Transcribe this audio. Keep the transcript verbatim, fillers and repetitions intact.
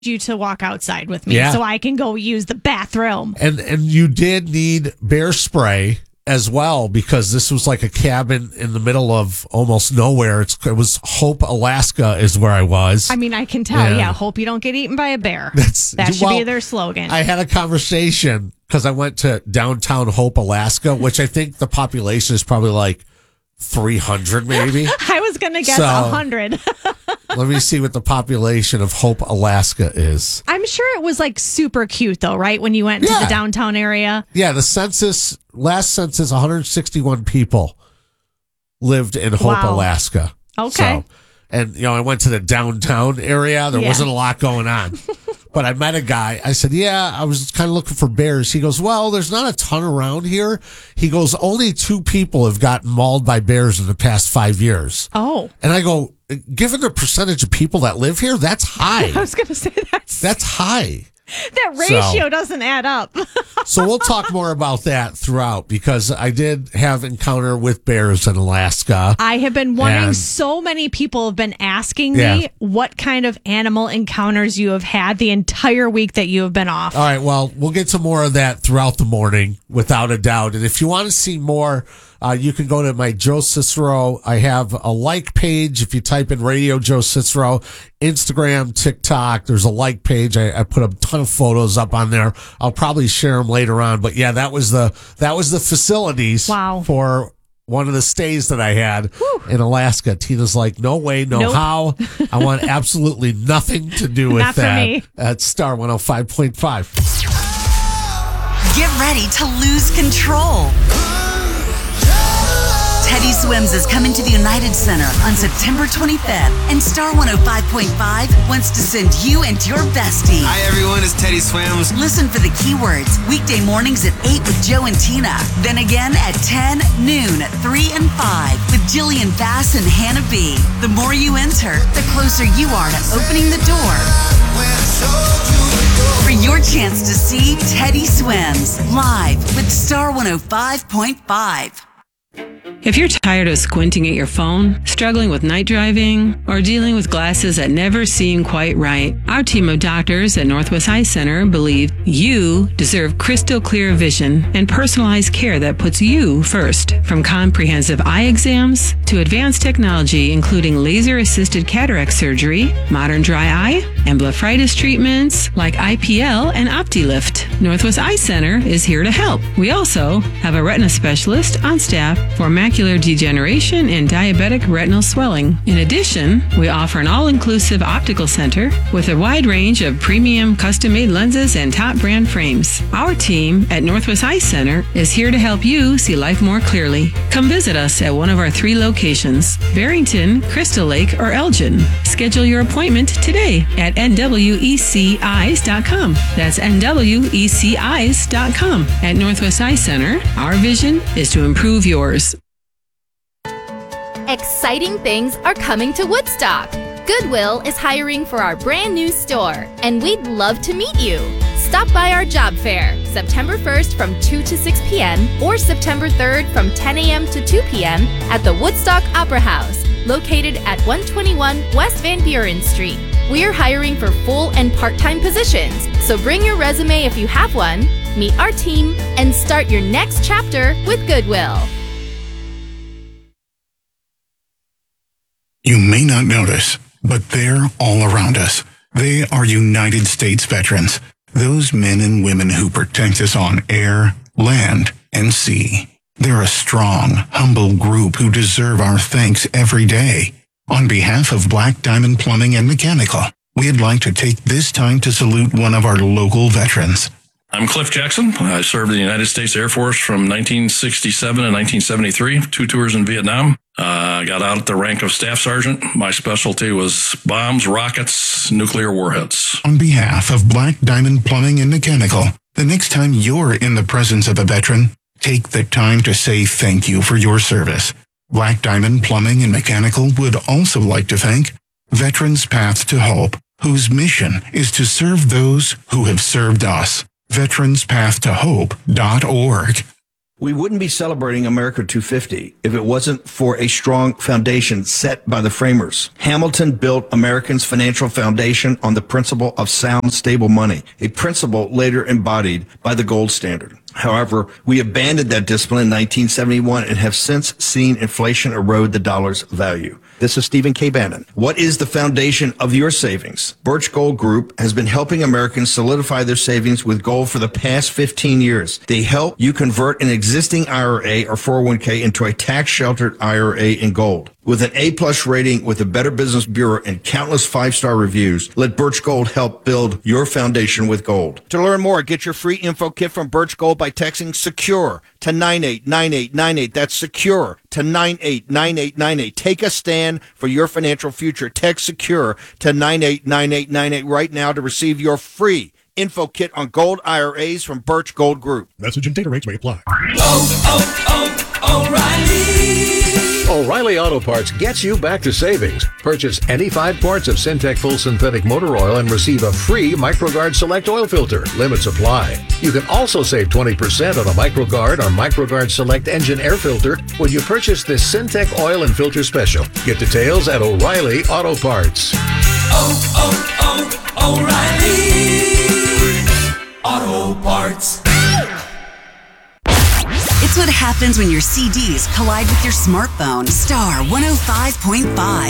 you to walk outside with me Yeah. so I can go use the bathroom. And and you did need bear spray as well, because this was like a cabin in the middle of almost nowhere. It's, it was Hope, Alaska is where I was. I mean, I can tell. Yeah. Yeah. Hope you don't get eaten by a bear. That's, that should well, be their slogan. I had a conversation because I went to downtown Hope, Alaska, which I think the population is probably like three hundred maybe. I was going to guess So- one hundred. Let me see what the population of Hope, Alaska is. I'm sure it was like super cute though, right? When you went to Yeah. the downtown area. Yeah, the census, last census, one hundred sixty-one people lived in Hope, Wow. Alaska. Okay. So, and, you know, I went to the downtown area. There Yeah. wasn't a lot going on. But I met a guy. I said, yeah, I was kind of looking for bears. He goes, well, there's not a ton around here. He goes, only two people have gotten mauled by bears in the past five years. Oh. And I go, given the percentage of people that live here, that's high. I was going to say that's, That's high. that ratio doesn't add up. So we'll talk more about that throughout, because I did have encounter with bears in Alaska. I have been wondering, And- so many people have been asking Yeah. me what kind of animal encounters you have had the entire week that you have been off. All right, well, we'll get to more of that throughout the morning, without a doubt. And if you want to see more, uh, you can go to my Joe Cicero. I have a like page. If you type in Radio Joe Cicero, Instagram, TikTok, there's a like page. I, I put a ton of photos up on there. I'll probably share them later on. But yeah, that was the that was the facilities Wow. for one of the stays that I had in Alaska. Tina's like, no way, no Nope. how. I want absolutely nothing to do with Not for that. me. At Star one oh five point five. Get ready to lose control. Teddy Swims is coming to the United Center on September twenty-fifth, and Star one oh five point five wants to send you and your bestie. Hi everyone, it's Teddy Swims. Listen for the keywords weekday mornings at eight with Joe and Tina. Then again at ten, noon, three, and five with Jillian Bass and Hannah B. The more you enter, the closer you are to opening the door for your chance to see Teddy Swims live with Star one oh five point five. If you're tired of squinting at your phone, struggling with night driving, or dealing with glasses that never seem quite right, our team of doctors at Northwest Eye Center believe you deserve crystal clear vision and personalized care that puts you first. From comprehensive eye exams to advanced technology including laser-assisted cataract surgery, modern dry eye, and blepharitis treatments like I P L and OptiLift, Northwest Eye Center is here to help. We also have a retina specialist on staff for macular degeneration and diabetic retinal swelling. In addition, we offer an all-inclusive optical center with a wide range of premium custom-made lenses and top brand frames. Our team at Northwest Eye Center is here to help you see life more clearly. Come visit us at one of our three locations, Barrington, Crystal Lake, or Elgin. Schedule your appointment today at N W E C eyes dot com. That's N W E C eyes dot com. At Northwest Eye Center, our vision is to improve yours. Exciting things are coming to Woodstock. Goodwill is hiring for our brand new store, and we'd love to meet you. Stop by our job fair, September first from two to six p.m. or September third from ten a.m. to two p.m. at the Woodstock Opera House, located at one twenty-one West Van Buren Street. We're hiring for full and part-time positions, so bring your resume if you have one, meet our team, and start your next chapter with Goodwill. You may not notice, but they're all around us. They are United States veterans, those men and women who protect us on air, land, and sea. They're a strong, humble group who deserve our thanks every day. On behalf of Black Diamond Plumbing and Mechanical, we'd like to take this time to salute one of our local veterans. I'm Cliff Jackson. I served in the United States Air Force from nineteen sixty-seven to nineteen seventy-three, two tours in Vietnam. I uh, got out at the rank of staff sergeant. My specialty was bombs, rockets, nuclear warheads. On behalf of Black Diamond Plumbing and Mechanical, the next time you're in the presence of a veteran, take the time to say thank you for your service. Black Diamond Plumbing and Mechanical would also like to thank Veterans Path to Hope, whose mission is to serve those who have served us. Veterans Path to Hope dot org. We wouldn't be celebrating America two fifty if it wasn't for a strong foundation set by the framers. Hamilton built Americans' financial foundation on the principle of sound, stable money, a principle later embodied by the gold standard. However, we abandoned that discipline in nineteen seventy-one and have since seen inflation erode the dollar's value. This is Stephen K. Bannon. What is the foundation of your savings? Birch Gold Group has been helping Americans solidify their savings with gold for the past fifteen years. They help you convert an existing I R A or four oh one k into a tax-sheltered I R A in gold. With an A-plus rating with the Better Business Bureau and countless five-star reviews, let Birch Gold help build your foundation with gold. To learn more, get your free info kit from Birch Gold by texting SECURE to nine eight nine eight nine eight. That's SECURE to nine eight nine eight nine eight. Take a stand for your financial future. Text SECURE to nine eight nine eight nine eight right now to receive your free info kit on gold I R As from Birch Gold Group. Message and data rates may apply. Oh, oh, O'Reilly! O'Reilly Auto Parts gets you back to savings. Purchase any five quarts of Syntec Full Synthetic Motor Oil and receive a free MicroGuard Select Oil Filter. Limits apply. You can also save twenty percent on a MicroGuard or MicroGuard Select Engine Air Filter when you purchase this Syntec Oil and Filter Special. Get details at O'Reilly Auto Parts. Oh, oh, oh, O'Reilly Auto Parts. It's what happens when your C Ds collide with your smartphone. Star one oh five point five.